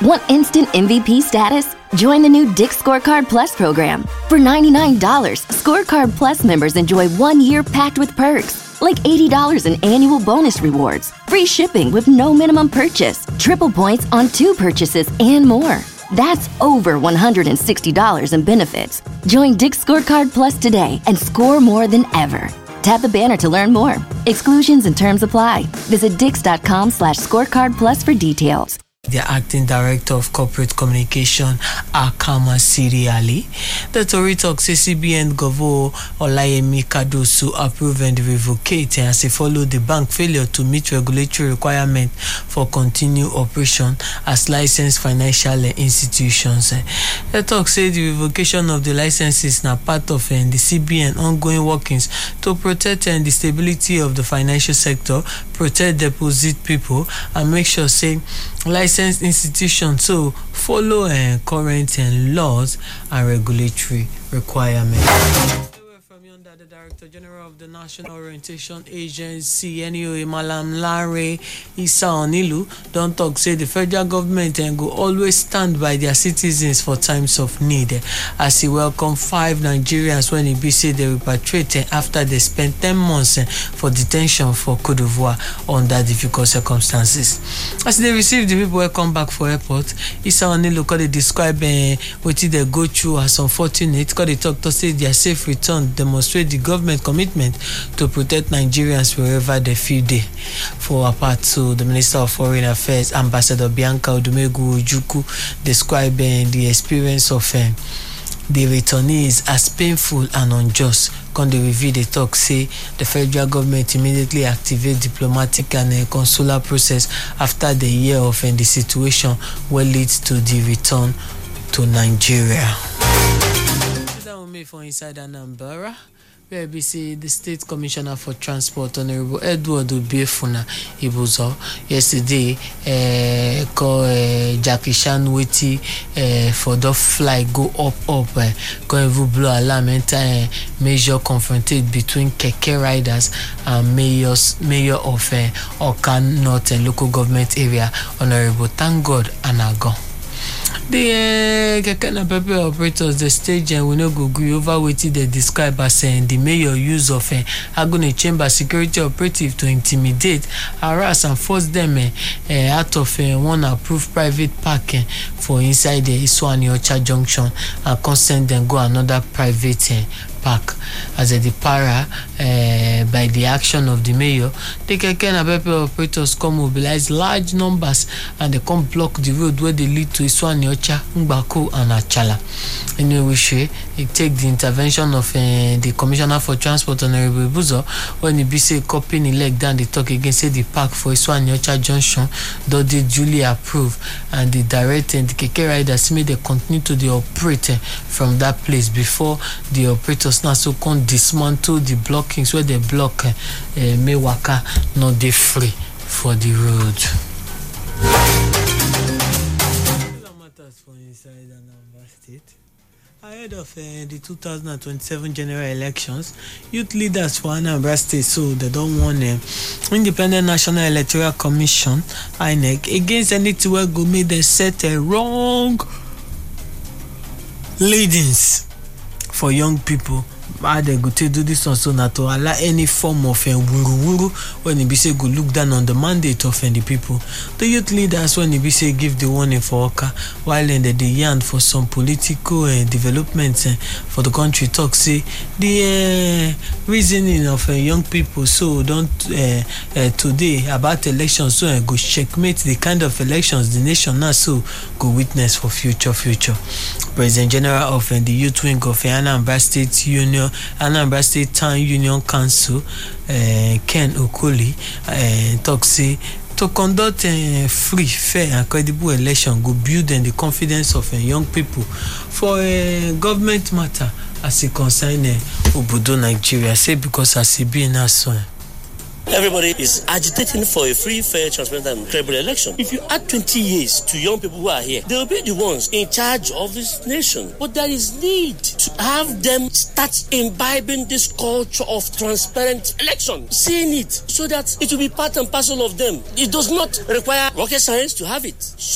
Want instant MVP status? Join the new Dick's Scorecard Plus program. For $99, Scorecard Plus members enjoy 1 year packed with perks, like $80 in annual bonus rewards, free shipping with no minimum purchase, triple points on 2 purchases, and more. That's over $160 in benefits. Join Dick's Scorecard Plus today and score more than ever. Tap the banner to learn more. Exclusions and terms apply. Visit dix.com/scorecard plus for details. The acting director of corporate communication, Akama Siri Ali. The Tory talk says CBN Govo Olayemi Kadosu approved and revocate as he followed the bank failure to meet regulatory requirement for continued operation as licensed financial institutions. The talk said the revocation of the licenses now part of the CBN ongoing workings to protect the stability of the financial sector, protect deposit people, and make sure say licensed institutions so follow current laws and regulatory requirements. The Director General of the National Orientation Agency, NEOA, Malam Lare Issa Onilu, don't talk say the federal government and go always stand by their citizens for times of need. As he welcomed 5 Nigerians when he be said they repatriated after they spent 10 months for detention for Côte d'Ivoire under difficult circumstances. As they received the people welcome back for airport, Issa Onilu could describe what they go through as unfortunate. Could they talk to say their safe return demonstrate the government commitment to protect Nigerians wherever they feel they. For a part two, the Minister of Foreign Affairs, Ambassador Bianca Odumegu Ojukwu, describing the experience of the returnees as painful and unjust. When they review the talk, say the federal government immediately activate diplomatic and consular process after the year of the situation will lead to the return to Nigeria. That will make for Inside Anambra, where we see the State Commissioner for Transport, Honorable Edward Obiefuna Ibuzo, yesterday call Jackie Chan waiting for the flight go up, going to blow alarm, enter major confronted between Keke riders and mayor of Okan North local government area, Honorable Thank God Anagon. The Kekena Pepe operators, the stage and we no go agree over what they describe as the mayor use of Agone Chamber security operative to intimidate, harass and force them out of one approved private park for inside the Iswani Ocha Junction and consent them go another private park. As a para by the action of the mayor, the Kekena Pepe operators come mobilize large numbers and they come block the road where they lead to Iswani Ocha, Ngbako and Achala. Anyway, it take the intervention of the Commissioner for Transport, Honorable Ibuzo, when he be say copying the leg down, they talk against say the park for Iswani Ocha Junction, though they duly approve and the direct and the Keke riders may they continue to the operate from that place before the operators now so can dismantle the blockings where they block Mewaka not they free for the road. Matters for Inside Anambra State. Ahead of the 2027 general elections, youth leaders for Anambra State so they don't want Independent National Electoral Commission (INEC) against anything where go make them set a wrong leadings for young people. How they go to do this also not to allow any form of wuru when they be say go look down on the mandate of the people. The youth leaders when they be say give the warning for Oka while they yarn for some political developments for the country talk say the reasoning of young people so don't today about elections so go checkmate the kind of elections the nation now so go witness for future. President General of the Youth Wing of Anambra State Union, Anambra State Town Union Council, Ken Okoli, talk say to conduct a free, fair, and credible election go build the confidence of young people for government matter as it concern Obodo Nigeria. Say because as it be now so. Everybody is agitating for a free, fair, transparent, and credible election. If you add 20 years to young people who are here, they will be the ones in charge of this nation. But there is need to have them start imbibing this culture of transparent election, seeing it so that it will be part and parcel of them. It does not require rocket science to have it.